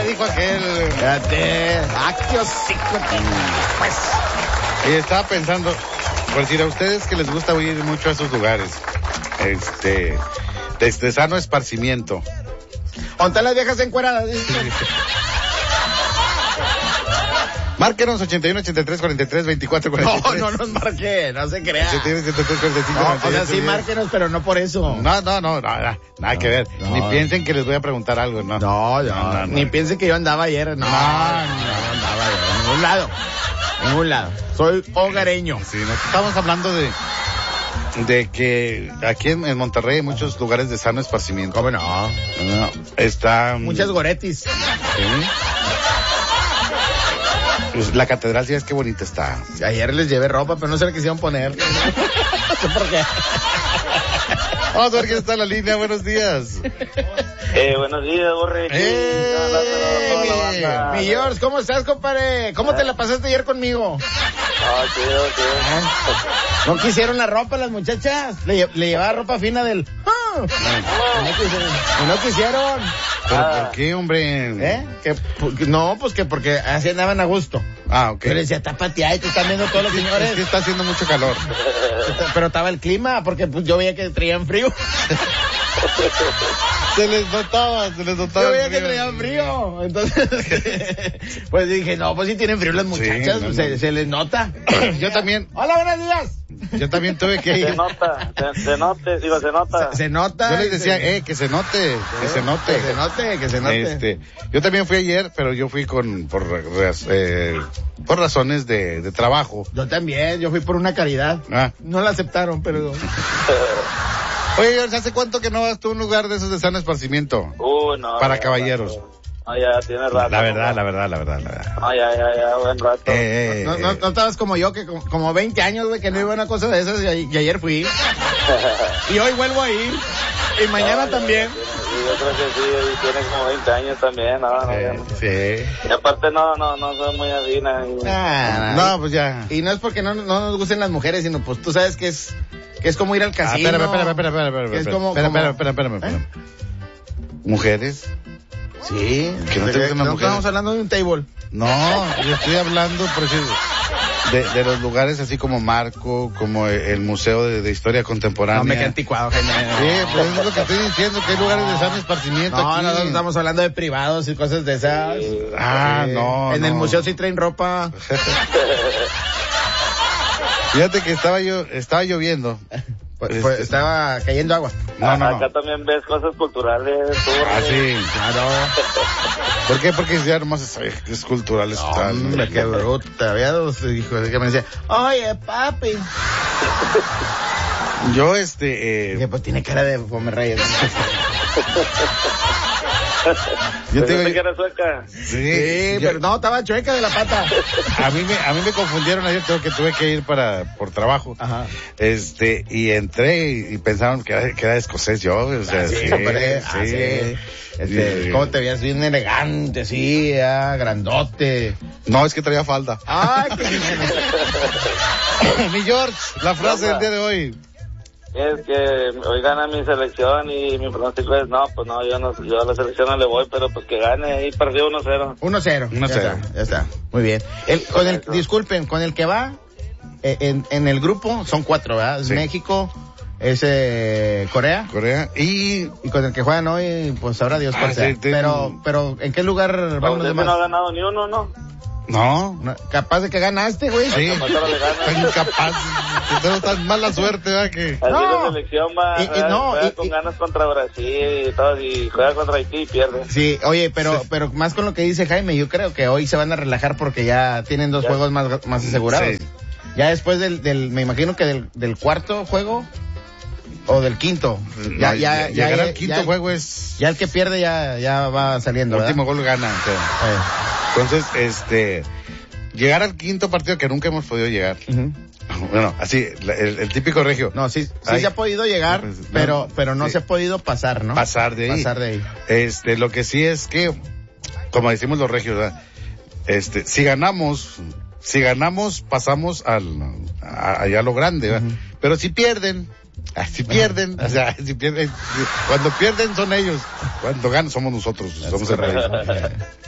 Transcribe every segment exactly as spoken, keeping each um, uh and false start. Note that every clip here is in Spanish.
ya dijo aquel. Fíjate. Ah, qué hocico tiene. Pues. Y estaba pensando, por decir a ustedes que les gusta ir mucho a esos lugares, este, desde sano esparcimiento. ¿Dónde están las viejas encueradas? Márquenos ochenta y uno, ochenta y tres, cuarenta y tres, veinticuatro, cuarenta y tres. No, no nos marque, no se crea. ochenta y uno, ochenta y tres, cuarenta y cinco, No, noventa y o sea, ocho, sí, diez. márquenos, pero no por eso. No, no, no, no, nada, nada No, que ver. no. Ni piensen que les voy a preguntar algo, ¿no? No, no, No, no, no. ni piense que yo andaba ayer. No, no, No, no andaba ayer. En ningún lado. En ningún lado. Soy hogareño. Sí, no, estamos hablando de, de que aquí en, en Monterrey hay muchos lugares de sano esparcimiento. ¿Cómo no? No, está... Muchas goretis. ¿Sí? Pues la catedral, sí, es que bonita está. Ayer les llevé ropa, pero no se la quisieron poner. No sé por qué. Vamos a ver quién está en la línea. Buenos días. Eh, buenos días, Borre. ¡Eh! Mi, mi George, ¿cómo estás, compadre? ¿Cómo te la pasaste ayer conmigo? Ah, chido, chido. ¿No quisieron la ropa las muchachas? Le, le llevaba ropa fina del... ¡Ah! Y no quisieron. Y no quisieron. ¿Pero Ah. por qué, hombre? ¿Eh? Que, que- no, pues que porque así andaban a gusto. Ah, ok. Yo le decía, tápate ahí, te están viendo todos los Es señores. que está haciendo mucho calor. Pero estaba el clima, porque pues, yo veía que traían frío. Se les notaba, se les notaba. Yo veía el que frío. traían frío. Entonces, pues dije, no, pues si tienen frío las muchachas, no, pues, no. Se, se les nota. Yo también, Hola, buenos días. yo también tuve que Se ir. nota, se, se note, digo, se nota. Se, se nota. Yo les y decía, se- eh, que se note, que se note. Que se note, que se note. Este, yo también fui ayer, pero yo fui con, por, raz- eh, por razones de, de trabajo. Yo también, yo fui por una caridad. Ah. No la aceptaron, pero... Oye, George, ¿hace cuánto que no vas tú a un lugar de esos de sano esparcimiento? Uh, no. Para ya, caballeros. Ah, ya, tiene rato. La verdad, la verdad, la verdad, la verdad. Ah, ya, ya, ya, buen rato. Eh, eh, No, no, eh. no estabas como yo, que como, como veinte años, güey, que no iba a una cosa de esas, y, a- y ayer fui. Y hoy vuelvo a ir. Y mañana No, también. ya, tiene- yo creo que sí, y tiene como veinte años también, no, no, ya no. Sí. Y aparte no, no, no soy muy adina. Y... Ah, No, pues ya. Y no es porque no, no nos gusten las mujeres, sino pues tú sabes que es que es como ir al Ah, casino. espérame, espérame, espérame, espérame, Que es espérame, como- espérame, como- espérame, espérame, espérame, ¿Eh? espérame. ¿Mujeres? Sí. Que no te gustan las no mujeres. estamos hablando de un table. No, yo estoy hablando, por decir, de, de los lugares así como Marco, como el Museo de, de Historia Contemporánea. No me quedé anticuado, Jaime. Sí, pues es lo que estoy diciendo, que hay lugares de sano esparcimiento No, aquí. no, no, estamos hablando de privados y cosas de esas. Ah, Sí. no, En no. el museo sí traen ropa. Fíjate que estaba yo, estaba lloviendo. Pues, pues, Este- estaba cayendo agua. No, no, Acá no. también ves cosas culturales. Tú, Ah, sí. Claro. ¿Por qué? Porque ya nomás es, ay, es cultural, es tal. Hombre, qué bruta. Había dos hijos que me decían, oye, papi. Yo, este, Dije, eh, pues tiene cara de Pomer Reyes. yo te ¿Pensaste digo, que era sueca? sí, Sí, yo- pero no, estaba chueca de la pata. a mí me, a mí me confundieron ayer, tengo que tuve que ir para, por trabajo. Ajá. Este, y entré y, y pensaron que era, que era escocés yo, o sea, Ah, sí, sí, hombre, sí. ah, sí. Este, Y- ¿cómo te veías? Bien elegante, así, ah, grandote. No, es que traía falda. Ay, qué Mi George, la frase del día de hoy. Es que hoy gana mi selección y mi pronóstico es, no, pues no, yo no, yo a la selección no le voy, pero pues que gane y perdió uno cero. uno cero. uno Ya cero. está, ya está. Muy bien. El, con el, disculpen, con el que va eh, en, en el grupo son cuatro, ¿verdad? Es Sí. México, es eh, Corea. Corea. Y Y con el que juegan hoy, pues sabrá Dios cuál Ah, sea. sí, te- Pero, pero, ¿en qué lugar van Vamos, los ese demás? no ha ganado ni uno, ¿no? no, No, capaz de que ganaste, güey. sí, Mataro le gana. tan incapaz, que tengo tan mala suerte, ¿verdad? Que Así No. la selección va, Y- y juega, no, juega y- con y- ganas contra Brasil y todo, y juega contra Haití y pierde. Sí, oye, pero, pero más con lo que dice Jaime, yo creo que hoy se van a relajar porque ya tienen dos Ya. juegos más, más asegurados. Sí. Ya después del, del, me imagino que del, del cuarto juego o del quinto. Ya, no, ya, ya, llegar ya, al quinto ya- juego es ya el que pierde ya, ya va saliendo, el ¿verdad? último gol gana. o sea. Eh, Entonces, este, llegar al quinto partido que nunca hemos podido llegar. ujú. Bueno, así, la- el, el típico regio. No, sí, sí Ay. se ha podido llegar, Pues, no, pero, pero no sí. se ha podido pasar, ¿no? Pasar de ahí. Pasar de ahí. Este, lo que sí es que, como decimos los regios, ¿verdad? Este, si ganamos, si ganamos, pasamos al, a, allá a lo grande, ¿verdad? Ujú. Pero si pierden, ah, si pierden, o sea, si pierden, cuando pierden son ellos, cuando ganan somos nosotros, somos el rey.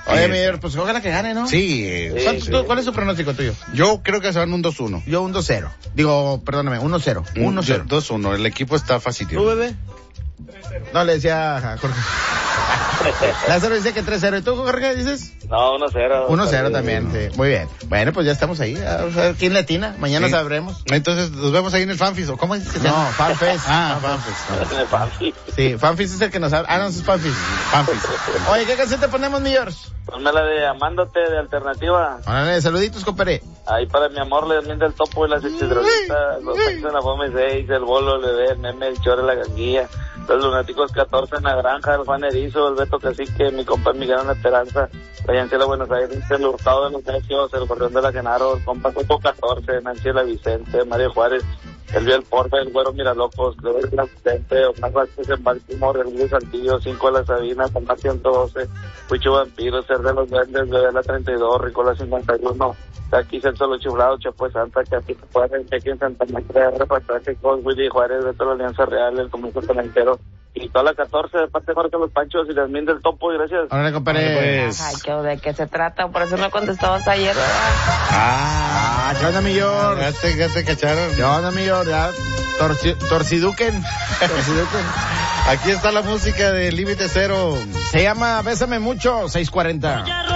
Oye, Eh, mi, pues ojalá que gane, ¿no? Sí. eh, Sí. ¿Cuánto- tú- ¿Cuál es tu pronóstico tuyo? Yo creo que se van un dos uno. Yo un dos cero. Digo, perdóname, uno cero. uno cero. dos uno. El equipo está fácil. ¿Tú, bebé? No, le decía a Jorge. Lázaro dice que tres cero. ¿Y tú, Jorge, dices? No, uno cero. uno cero también, sí. Muy bien. Bueno, pues ya estamos ahí. Vamos a ver quién latina. Mañana Sí. sabremos. Entonces, nos vemos ahí en el Fanfis. ¿O cómo es que se No, llama? Fanfest. Ah, Fanfis. En el Fanfi. Sí, Fanfis es el que nos habla. Ah, no, es Fanfis. Fanfis. Oye, ¿qué canción te ponemos, mi George? Ponme la de Amándote de Alternativa. Órale, saluditos, compadre. Ahí para mi amor, le del Topo y las Isidrolitas, los Panchos de la Fome seis, el Bolo, el Bebé, el Meme, el Chore, la Ganguilla, los Lunáticos catorce en la Granja, el Juan Erizo, el Beto Cacique, mi compa Miguel en la Esperanza, la Yancela Buenos Aires, el Hurtado de los Necios, el Correón de la Genaro, el compa Coco catorce, Nancy la Vicente, Mario Juárez, el Biel Porfa, el Güero Miralocos, Clever el Asistente, Omar Vázquez en Baltimore, el Luis Santillo, cinco de la Sabina, Tomás ciento doce, Huicho Vampiro, Ser de los Grandes, Bebé la treinta y dos, Ricola cincuenta y uno, aquí Celso Los Chiflados, Chapo Santa, que aquí se puede aquí en Santa María, Repasaje con Willy Juárez, de toda la Alianza Real, el Comienzo Talentero, y toda la catorce de parte de Jorge Los Panchos y Yasmín del Topo, y gracias. Órale, compadre. Pues. Ay, ¿qué- ¿de qué se trata? Por eso no contestabas ayer, ¿verdad? Ah, Ah, ¿qué onda, mi George? ya te, ya te cacharon. ¿Qué onda, mi George? Ya, torci- torciduquen. Torciduquen. Aquí está la música de Límite Cero. Se llama Bésame Mucho, seis cuarenta.